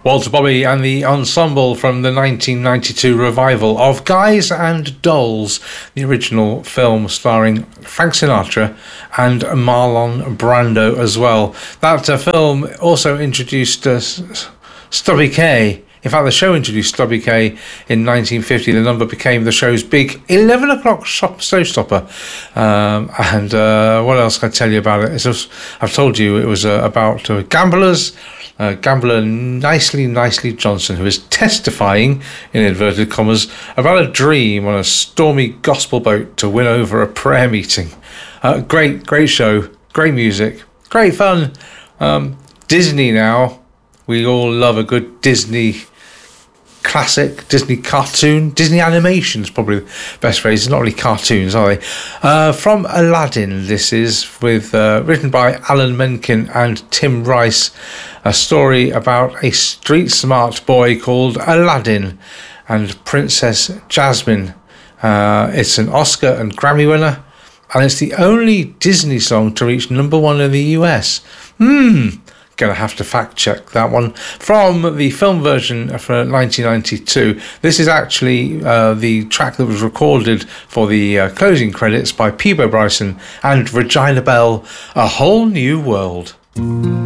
Walter Bobby and the Ensemble from the 1992 revival of Guys and Dolls, the original film starring Frank Sinatra and Marlon Brando as well. That film also introduced Stubby Kaye. In fact, the show introduced Stubby Kaye in 1950. The number became the show's big 11 o'clock showstopper. What else can I tell you about it? I've told you it was about gamblers. Gambler Nicely Johnson, who is testifying, in inverted commas, about a dream on a stormy gospel boat to win over a prayer meeting. Great show, great music, great fun. Disney now. We all love a good Disney classic, Disney cartoon. Disney animation is probably the best phrase. It's not really cartoons, are they? From Aladdin, this is with written by Alan Menken and Tim Rice. A story about a street-smart boy called Aladdin and Princess Jasmine. It's an Oscar and Grammy winner, and it's the only Disney song to reach number 1 in the US. Gonna have to fact check that one. From the film version for 1992, this is actually the track that was recorded for the closing credits by Peabo Bryson and Regina Belle, A Whole New World.